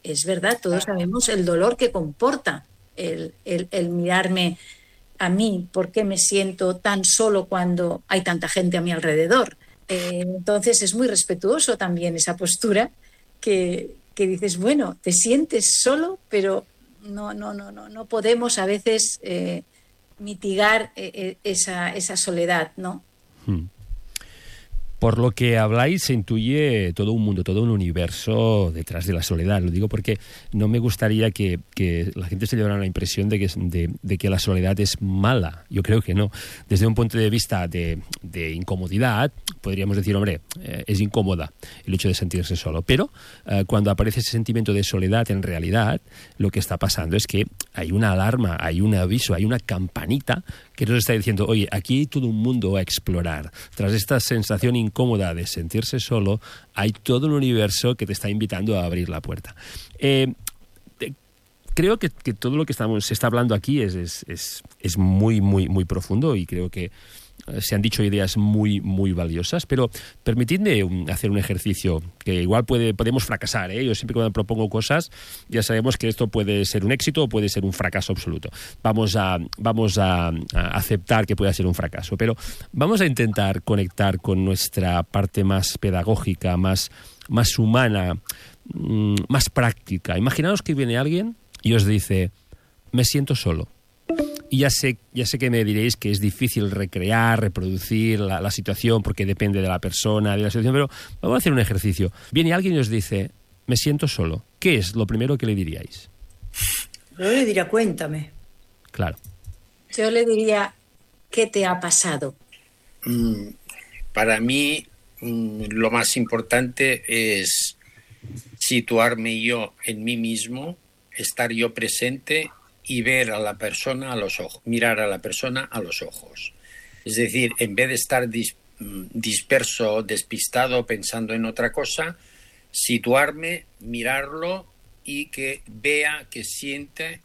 es verdad, todos sabemos el dolor que comporta el mirarme a mí, por qué me siento tan solo cuando hay tanta gente a mi alrededor. Entonces es muy respetuoso también esa postura que dices, bueno, te sientes solo, pero no podemos a veces mitigar esa soledad, ¿no? Por lo que habláis, se intuye todo un mundo, todo un universo detrás de la soledad. Lo digo porque no me gustaría que la gente se llevara la impresión de que la soledad es mala. Yo creo que no. Desde un punto de vista de incomodidad, podríamos decir, hombre, es incómoda el hecho de sentirse solo. Pero cuando aparece ese sentimiento de soledad, en realidad, lo que está pasando es que hay una alarma, hay un aviso, hay una campanita que nos está diciendo, oye, aquí hay todo un mundo a explorar. Tras esta sensación incómoda de sentirse solo, hay todo un universo que te está invitando a abrir la puerta. Creo que todo lo que se está hablando aquí es muy, muy, muy profundo, y creo que se han dicho ideas muy, muy valiosas, pero permitidme hacer un ejercicio que igual podemos fracasar, ¿eh? Yo siempre cuando propongo cosas ya sabemos que esto puede ser un éxito o puede ser un fracaso absoluto. Vamos a aceptar que pueda ser un fracaso, pero vamos a intentar conectar con nuestra parte más pedagógica, más humana, más práctica. Imaginaos que viene alguien y os dice, me siento solo. Y ya sé que me diréis que es difícil recrear, reproducir la situación porque depende de la persona, de la situación, pero vamos a hacer un ejercicio. Viene alguien y os dice, me siento solo. ¿Qué es lo primero que le diríais? Yo le diría, cuéntame. Claro. Yo le diría, ¿qué te ha pasado? Para mí, lo más importante es situarme yo en mí mismo, estar yo presente y ver a la persona a los ojos, mirar a la persona a los ojos. Es decir, en vez de estar disperso, despistado, pensando en otra cosa, situarme, mirarlo y que vea, que sienta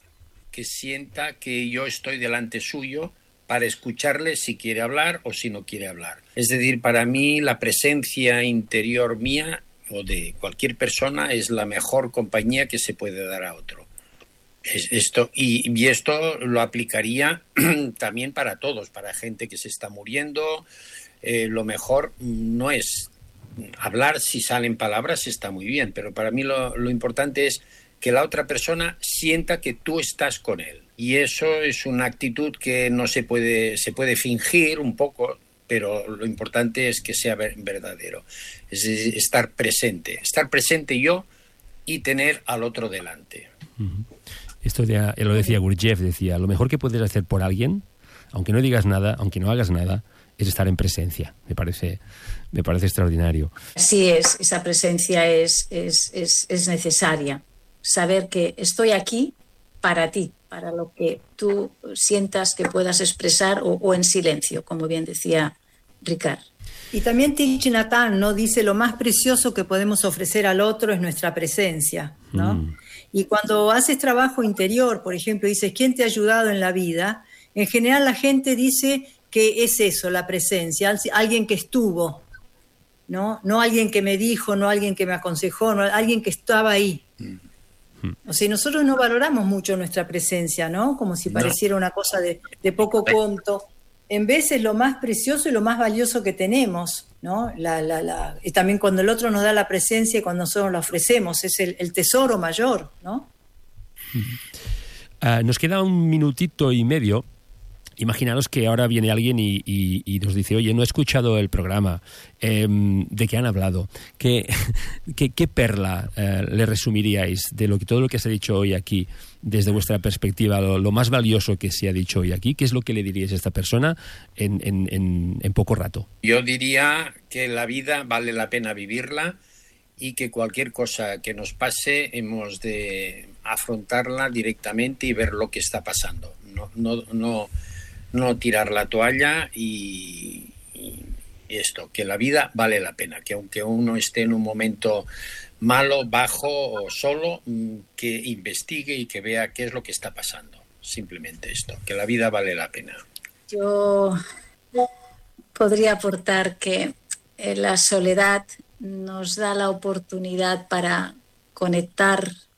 que yo estoy delante suyo para escucharle si quiere hablar o si no quiere hablar. Es decir, para mí la presencia interior mía o de cualquier persona es la mejor compañía que se puede dar a otro. Esto lo aplicaría también para todos, para gente que se está muriendo. Lo mejor no es hablar, si salen palabras está muy bien, pero para mí lo importante es que la otra persona sienta que tú estás con él. Y eso es una actitud que no se puede fingir un poco, pero lo importante es que sea verdadero. Es estar presente yo y tener al otro delante. Uh-huh. Esto lo decía Gurdjieff, decía, lo mejor que puedes hacer por alguien, aunque no digas nada, aunque no hagas nada, es estar en presencia. Me parece extraordinario. Así es, esa presencia es necesaria. Saber que estoy aquí para ti, para lo que tú sientas que puedas expresar o en silencio, como bien decía Ricard. Y también Thich Nhat Hanh, ¿no? Dice, lo más precioso que podemos ofrecer al otro es nuestra presencia, ¿no? Y cuando haces trabajo interior, por ejemplo, dices, ¿quién te ha ayudado en la vida? En general la gente dice que es eso, la presencia, alguien que estuvo, ¿no? No alguien que me dijo, no alguien que me aconsejó, no alguien que estaba ahí. O sea, nosotros no valoramos mucho nuestra presencia, ¿no? Como si pareciera una cosa de poco conto. En vez es lo más precioso y lo más valioso que tenemos, ¿no? Y también cuando el otro nos da la presencia y cuando nosotros la ofrecemos, es el tesoro mayor, ¿no? Nos queda un minutito y medio. Imaginaros que ahora viene alguien y nos dice, oye, no he escuchado el programa, ¿de qué han hablado? ¿Qué perla le resumiríais de todo lo que se ha dicho hoy aquí, desde vuestra perspectiva, lo más valioso que se ha dicho hoy aquí? ¿Qué es lo que le diríais a esta persona en poco rato? Yo diría que la vida vale la pena vivirla y que cualquier cosa que nos pase hemos de afrontarla directamente y ver lo que está pasando. No tirar la toalla y esto, que la vida vale la pena, que aunque uno esté en un momento malo, bajo o solo, que investigue y que vea qué es lo que está pasando. Simplemente esto, que la vida vale la pena. Yo podría aportar que la soledad nos da la oportunidad para conectar